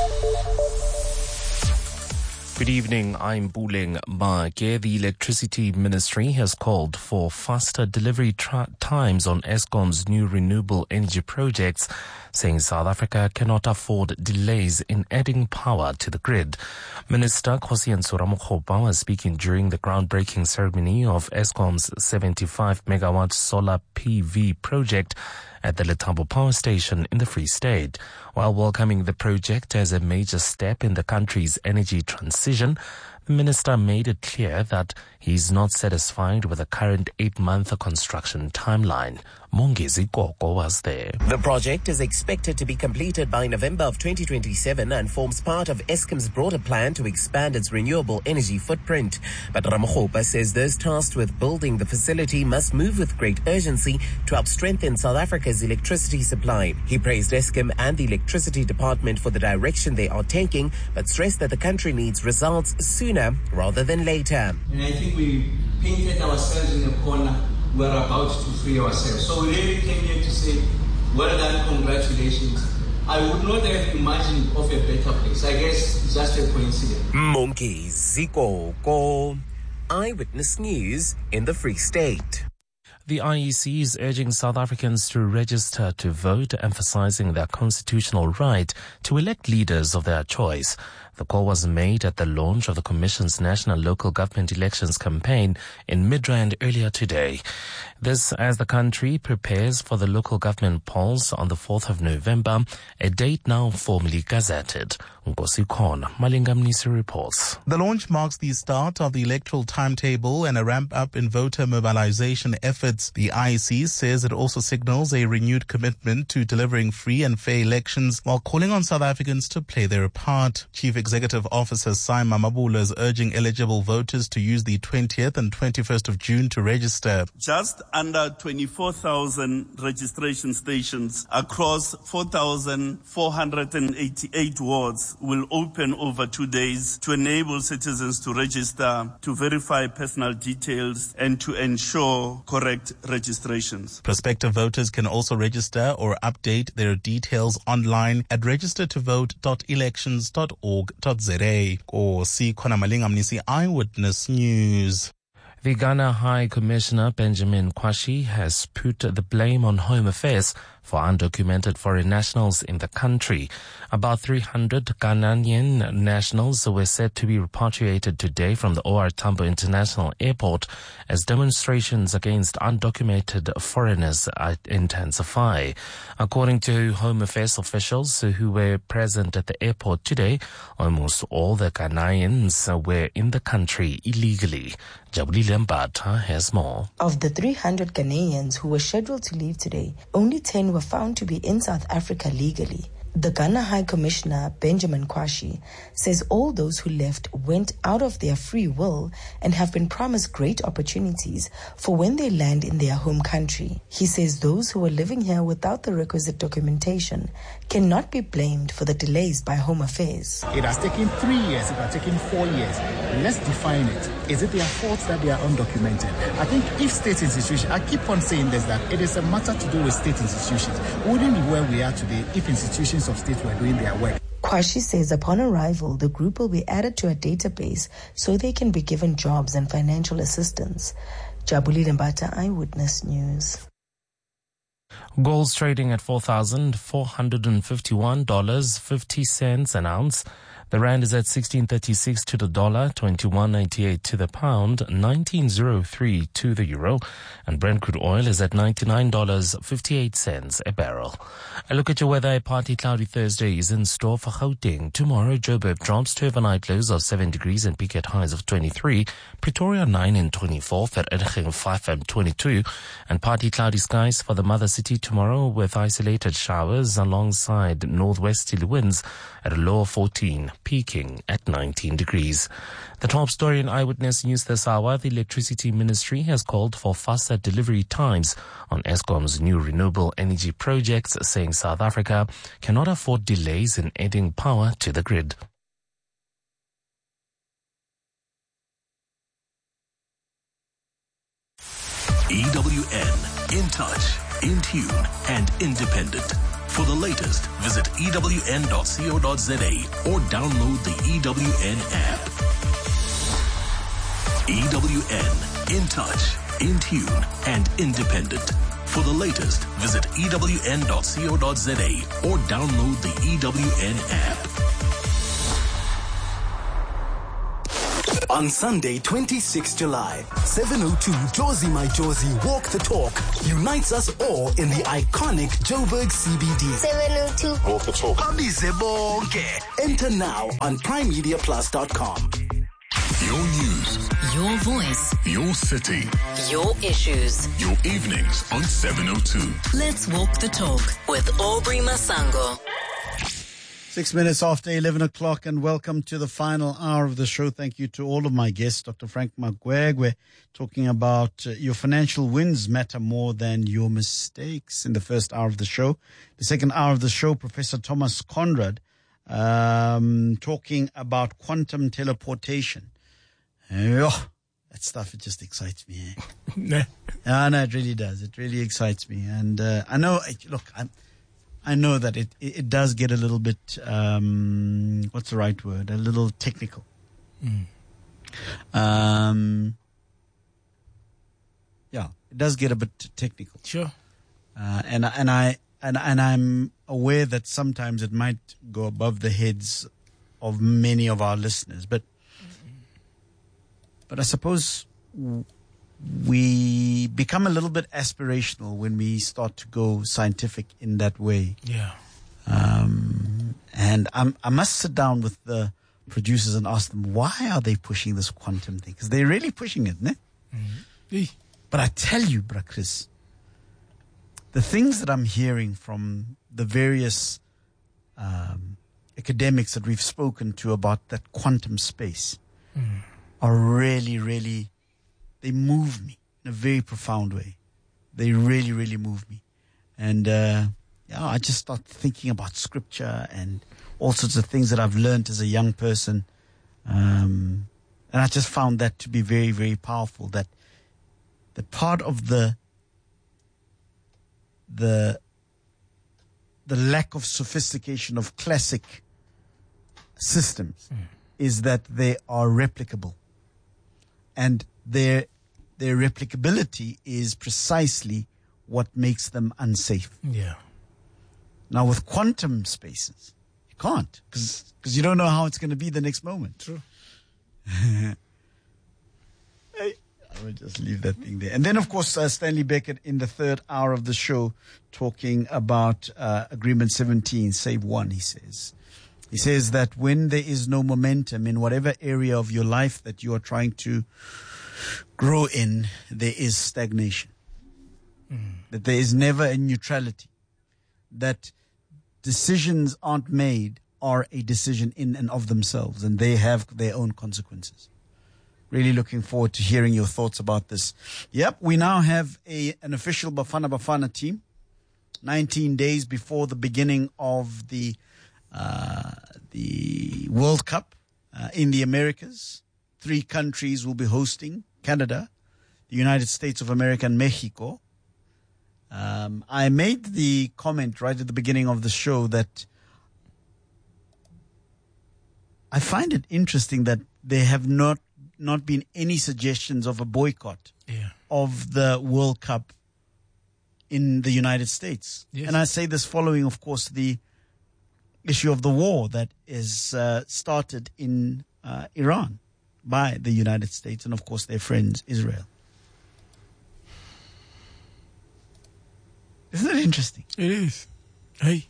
[SPEAKER 9] Good evening, I'm Buling Make. The Electricity Ministry has called for faster delivery times on Eskom's new renewable energy projects, saying South Africa cannot afford delays in adding power to the grid. Minister Kgosientsho Ramokgopa was speaking during the groundbreaking ceremony of Eskom's 75-megawatt solar PV project at the Letabo Power Station in the Free State. While welcoming the project as a major step in the country's energy transition, the minister made it clear that he is not satisfied with the current 8-month construction timeline. Mongezi Koko was there.
[SPEAKER 10] The project is expected to be completed by November of 2027 and forms part of Eskom's broader plan to expand its renewable energy footprint. But Ramokgopa says those tasked with building the facility must move with great urgency to help strengthen South Africa's electricity supply. He praised Eskom and the Electricity Department for the direction they are taking, but stressed that the country needs results sooner rather than later.
[SPEAKER 11] And I think we painted ourselves in a corner. We're about to free ourselves. So we really came here to say, well done, congratulations. I would not have imagined of a better place. I guess it's just a coincidence.
[SPEAKER 10] Mongezi Koko, Eyewitness News in the Free State.
[SPEAKER 9] The IEC is urging South Africans to register to vote, emphasizing their constitutional right to elect leaders of their choice. The call was made at the launch of the Commission's National Local Government Elections campaign in Midrand earlier today. This as the country prepares for the local government polls on the 4th of November, a date now formally gazetted. Nkosi Khona, Malingamnisi reports.
[SPEAKER 12] The launch marks the start of the electoral timetable and a ramp-up in voter mobilization efforts. The IEC says it also signals a renewed commitment to delivering free and fair elections while calling on South Africans to play their part. Chief Executive Officer Simon Mabula is urging eligible voters to use the 20th and 21st of June to register.
[SPEAKER 13] Just under 24,000 registration stations across 4,488 wards will open over 2 days to enable citizens to register, to verify personal details, and to ensure correct registrations.
[SPEAKER 12] Prospective voters can also register or update their details online at registertovote.elections.org.za. Nkosi Khona Malingamnisi, Eyewitness News.
[SPEAKER 9] The Ghana High Commissioner Benjamin Kwashi has put the blame on Home Affairs for undocumented foreign nationals in the country. About 300 Ghanaian nationals were said to be repatriated today from the OR Tambo International Airport as demonstrations against undocumented foreigners intensify. According to Home Affairs officials who were present at the airport today, almost all the Ghanaians were in the country illegally. Jabulile Mbata has more.
[SPEAKER 14] Of the 300 Ghanaians who were scheduled to leave today, only 10 were found to be in South Africa legally. The Ghana High Commissioner, Benjamin Kwashi, says all those who left went out of their free will and have been promised great opportunities for when they land in their home country. He says those who are living here without the requisite documentation cannot be blamed for the delays by Home Affairs.
[SPEAKER 15] It has taken 3 years, it has taken 4 years. Let's define it. Is it their fault that they are undocumented? I think if state institutions, I keep on saying this, that it is a matter to do with state institutions. We wouldn't be where we are today if institutions of state were doing their work.
[SPEAKER 14] Kwashi says upon arrival, the group will be added to a database so they can be given jobs and financial assistance. Jabulile Mbata, Eyewitness News.
[SPEAKER 9] Gold's trading at $4,451.50 an ounce. The rand is at 16.36 to the dollar, 21.98 to the pound, 19.03 to the euro, and Brent crude oil is at $99.58 a barrel. A look at your weather. A partly cloudy Thursday is in store for Gauteng. Tomorrow, Joburg drops to overnight lows of 7 degrees and peak at highs of 23. Pretoria 9 and 24, Vereeniging 5 and 22, and partly cloudy skies for the mother city tomorrow with isolated showers alongside northwesterly winds at a low of 14, peaking at 19 degrees. The top story in Eyewitness News this hour: the Electricity Ministry has called for faster delivery times on Eskom's new renewable energy projects, saying South Africa cannot afford delays in adding power to the grid.
[SPEAKER 16] EWN, in touch, in tune, and independent. For the latest, visit ewn.co.za or download the EWN app. EWN, in touch, in tune, and independent. For the latest, visit ewn.co.za or download the EWN app.
[SPEAKER 17] On Sunday, 26 July, 7:02 Jozi My Jozi Walk the Talk unites us all in the iconic Joburg CBD.
[SPEAKER 18] 7:02 Walk the Talk.
[SPEAKER 17] Enter now on primemediaplus.com.
[SPEAKER 16] Your news.
[SPEAKER 6] Your voice.
[SPEAKER 16] Your city.
[SPEAKER 6] Your issues.
[SPEAKER 16] Your evenings on 7:02.
[SPEAKER 6] Let's walk the talk with Aubrey Masango.
[SPEAKER 1] 6 minutes after 11 o'clock, and welcome to the final hour of the show. Thank you to all of my guests. Dr. Frank Magwegwe talking about your financial wins matter more than your mistakes in the first hour of the show. The second hour of the show, Professor Thomas Conrad talking about quantum teleportation. Oh, that stuff, it just excites me. No, it really does. It really excites me. And I know, look, I know that it does get a little bit, what's the right word? A little technical. Yeah, it does get a bit technical.
[SPEAKER 9] Sure.
[SPEAKER 1] And I'm aware that sometimes it might go above the heads of many of our listeners, but I suppose we become a little bit aspirational when we start to go scientific in that way.
[SPEAKER 9] Yeah.
[SPEAKER 1] And I must sit down with the producers and ask them, why are they pushing this quantum thing? Because they're really pushing it, ne?
[SPEAKER 9] Mm-hmm.
[SPEAKER 1] But I tell you, Bra Chris, the things that I'm hearing from the various academics that we've spoken to about that quantum space are really, really, they move me in a very profound way. They really, really move me. And I just start thinking about scripture and all sorts of things that I've learned as a young person. And I just found that to be very, very powerful, that part of the lack of sophistication of classic systems is that they are replicable. And their replicability is precisely what makes them unsafe.
[SPEAKER 9] Yeah.
[SPEAKER 1] Now with quantum spaces, you can't, because you don't know how it's going to be the next moment.
[SPEAKER 9] True.
[SPEAKER 1] I will just leave that thing there. And then, of course, Stanley Beckett in the third hour of the show talking about Agreement 17, Save One, he says. He says that when there is no momentum in whatever area of your life that you are trying to grow in, there is stagnation. That there is never a neutrality. That decisions aren't made are a decision in and of themselves, and they have their own consequences. Really looking forward to hearing your thoughts about this. Yep, we now have an official Bafana Bafana team. 19 days before the beginning of the World Cup in the Americas. 3 countries will be hosting: Canada, the United States of America, and Mexico. I made the comment right at the beginning of the show that I find it interesting that there have not been any suggestions of a boycott of the World Cup in the United States. Yes. And I say this following, of course, the issue of the war that is started in Iran by the United States and, of course, their friends, Israel. Isn't it interesting?
[SPEAKER 9] It is. Hey.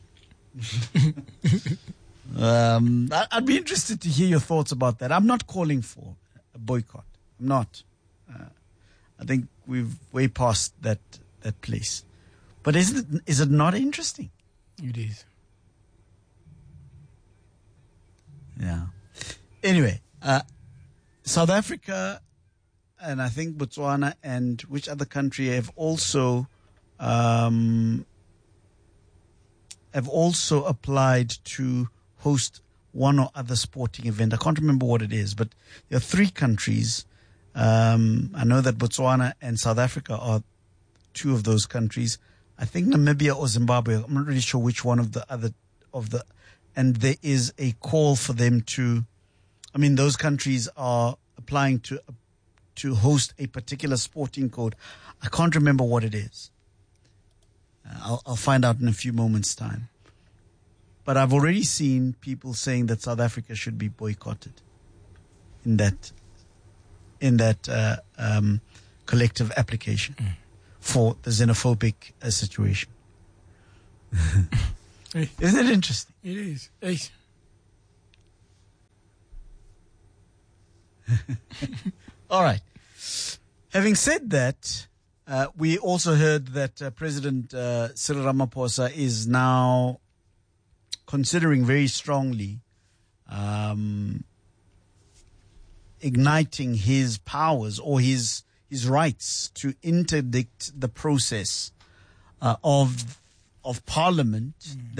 [SPEAKER 1] I'd be interested to hear your thoughts about that. I'm not calling for a boycott. I'm not. I think we've way past that place. But is it not interesting?
[SPEAKER 9] It is.
[SPEAKER 1] Yeah. Anyway, South Africa and I think Botswana and which other country have also applied to host one or other sporting event. I can't remember what it is, but there are 3 countries. I know that Botswana and South Africa are 2 of those countries. I think Namibia or Zimbabwe. I'm not really sure which one of the other and there is a call for them to, those countries are applying to host a particular sporting code. I can't remember what it is. I'll find out in a few moments' time. But I've already seen people saying that South Africa should be boycotted in that collective application for the xenophobic situation. Isn't it interesting?
[SPEAKER 19] It is. Hey.
[SPEAKER 1] All right. Having said that, we also heard that President Cyril Ramaphosa is now considering very strongly igniting his powers or his rights to interdict the process of Parliament